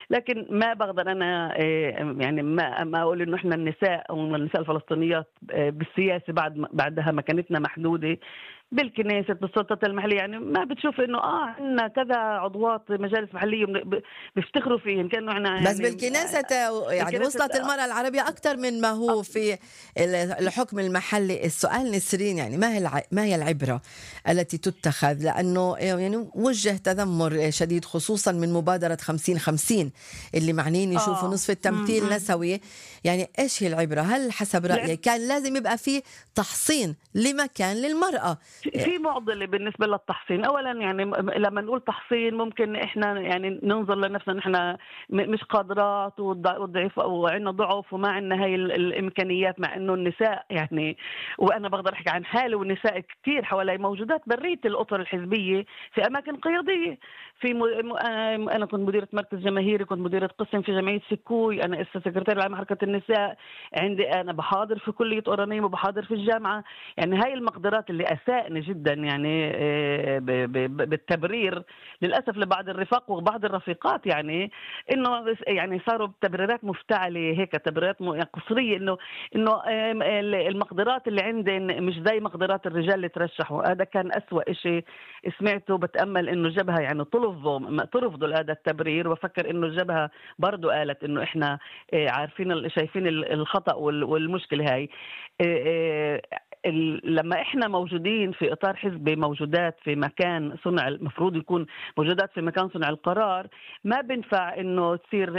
لكن ما بقدر أنا يعني ما أقول إنه إحنا النساء أو النساء الفلسطينيات بالسياسة بعدها مكانتنا محدودة بالكنيسة بالسلطة المحلية. يعني ما بتشوف إنه عندنا كذا عضوات مجالس محلية بيفتخروا فيهن كأنه إحنا بس يعني بالكنيسة يعني الكنيسة. وصلت المرأة العربية أكثر من ما هو في الحكم المحلي. السؤال نسرين، يعني ما هي العبرة التي تتخذ؟ لأنه يعني وجه تذمر شديد خصوصا من مبادرة 50-50 اللي معنين يشوفوا نصف التمثيل نسوي. يعني إيش هي العبرة؟ هل حسب رأيك كان لازم يبقى في تحصين لمكان للمرأة؟ في معضلة بالنسبة للتحصين. أولا يعني لما نقول تحصين ممكن إحنا يعني ننظر لنفسنا نحن مش قادرات وضعيف وعندنا ضعف وما عندنا هاي الإمكانيات، مع إنه النساء يعني، وأنا بقدر أحكي عن حالي والنساء كتير حوالي موجودات برية الأطر الحزبية في أماكن قيادية. أنا كنت مديرة مركز جماهيري، كنت مديرة قسم في جمعية سكوي، أنا سكرتير عام حركة النساء، أنا بحاضر في كلية أورانيم وبحاضر في الجامعة. يعني هاي المقدرات اللي أساءنا جدا يعني بالتبرير للأسف لبعض الرفاق وبعض الرفيقات، يعني إنه يعني صاروا بتبريرات مفتعلة هيك، تبريرات قصرية، إنه المقدرات اللي عندي مش زي مقدرات الرجال اللي ترشحوا. هذا كان أسوأ إشي سمعته. بتأمل إنه جبهة يعني ترفضوا هذا التبرير، وفكر إنه الجبهة برضو قالت إنه إحنا عارفين شايفين الخطأ والمشكلة هاي. لما احنا موجودين في اطار حزبي، موجودات في مكان صنع، المفروض يكون موجودات في مكان صنع القرار، ما بنفع انه تصير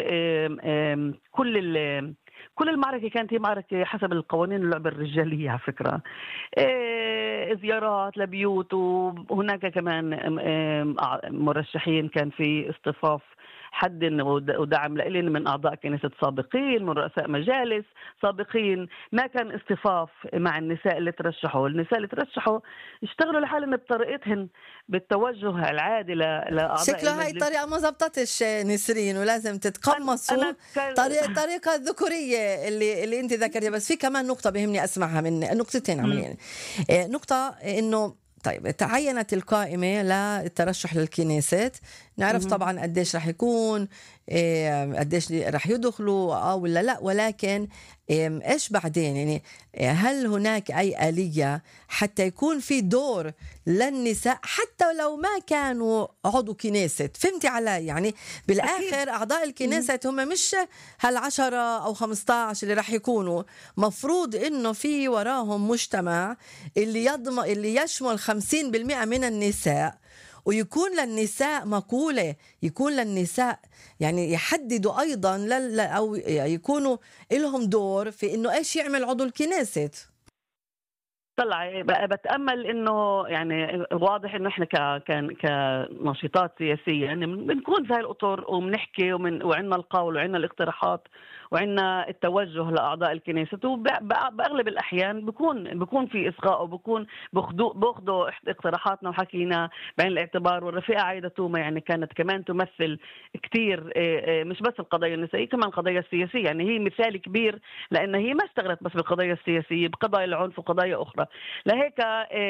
كل المعركة كانت هي معركة حسب القوانين اللعبة الرجالية على فكرة. زيارات لبيوت، وهناك كمان مرشحين كان في اصطفاف حد ودعم لإلين من أعضاء كنيسة سابقين، من رؤساء مجالس سابقين. ما كان اصطفاف مع النساء اللي ترشحوا. النساء اللي ترشحوا اشتغلوا لحالهم بطريقتهم بالتوجه العادي لأعضاء شكله هاي المجلس. الطريقة ما زبطتش نسرين، ولازم تتقمصوا طريقة الذكورية اللي انت ذكرتيها. بس في كمان نقطة بهمني أسمعها من نقطتين عمليا. نقطة إنه طيب تعينت القائمة للترشح للكنيسات، نعرف طبعا قديش رح يكون، قديش رح يدخلوا ولا لا، ولكن ايش بعدين؟ يعني هل هناك اي آلية حتى يكون في دور للنساء حتى لو ما كانوا عضو كنيسة؟ فهمتي علي؟ يعني بالاخر اعضاء الكنيسة هم مش هال10 أو 15 اللي رح يكونوا. مفروض انه في وراهم مجتمع اللي يشمل 50% من النساء، ويكون للنساء مقولة، يكون للنساء يعني يحددوا أيضا أو يكونوا لهم دور في إنه إيش يعمل عضو الكنيسة. طلع بتأمل إنه يعني واضح إنه إحنا كنشيطات سياسية يعني بنكون في هاي الأطر وبنحكي وعندنا القول وعندنا الاقتراحات وعندنا التوجه لأعضاء الكنيسة، وبأغلب الأحيان بكون في إصغاء، وبكون بأخذوا اقتراحاتنا وحكينا بعين الاعتبار. والرفيقة عايدة توما يعني كانت كمان تمثل كتير مش بس القضايا النسائية، كمان القضايا السياسية. يعني هي مثال كبير، لأن هي ما اشتغلت بس بالقضايا السياسية، بقضايا العنف وقضايا أخرى. لهيك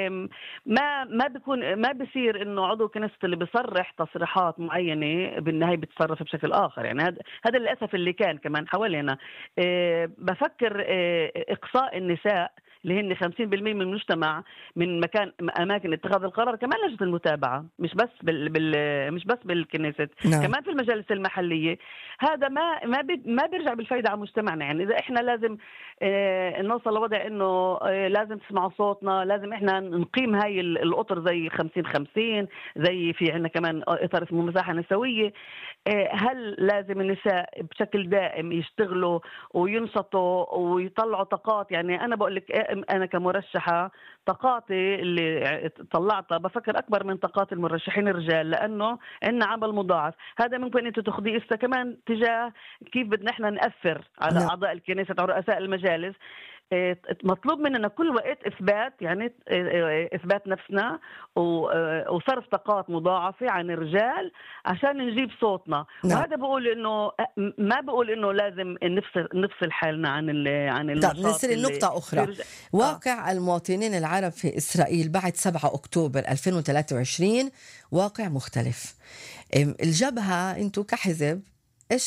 ما بصير انه عضو كنيسة اللي بيصرح تصريحات معينة بالنهاية بتصرف بشكل اخر. يعني هذا للاسف اللي كان كمان حوالينا. بفكر اقصاء النساء اللي هن 50% من المجتمع من اماكن اتخاذ القرار، كمان لجنة المتابعة، مش بس بالكنيسة، كمان في المجالس المحلية. هذا ما بيرجع بالفايدة على مجتمعنا. يعني اذا احنا لازم نوصل لوضع انه لازم تسمعوا صوتنا، لازم احنا نقيم هاي الاطر زي 50-50، زي في عندنا كمان اطار اسمه مساحة نسوية. هل لازم النساء بشكل دائم يشتغلوا وينشطوا ويطلعوا طاقات؟ يعني انا بقول لك انا كمرشحة طاقاتي اللي طلعتها بفكر اكبر من طاقات المرشحين الرجال، لانه عندنا عمل مضاعف. هذا ممكن انتم تاخذيه كمان تجاه كيف بدنا احنا نأثر على اعضاء الكنيسة او رؤساء المجالس. مطلوب مننا كل وقت إثبات، يعني إثبات نفسنا وصرف طاقات مضاعفة عن الرجال عشان نجيب صوتنا. وهذا بقول إنه ما بقول إنه لازم نفصل حالنا عن النشاط. نصير النقطة أخرى. واقع المواطنين العرب في إسرائيل بعد 7 أكتوبر 2023 واقع مختلف. الجبهة أنتوا كحزب